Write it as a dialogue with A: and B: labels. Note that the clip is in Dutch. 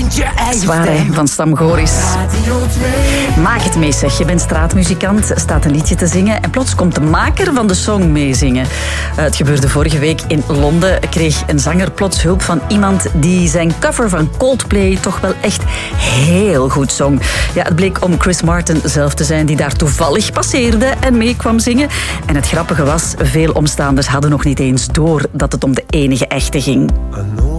A: Zwaar, hè, van Sam Goris. Maak het mee, zeg. Je bent straatmuzikant, staat een liedje te zingen en plots komt de maker van de song meezingen. Het gebeurde vorige week in Londen. Kreeg een zanger plots hulp van iemand die zijn cover van Coldplay toch wel echt heel goed zong. Ja, het bleek om Chris Martin zelf te zijn die daar toevallig passeerde en mee kwam zingen. En het grappige was, veel omstaanders hadden nog niet eens door dat het om de enige echte ging.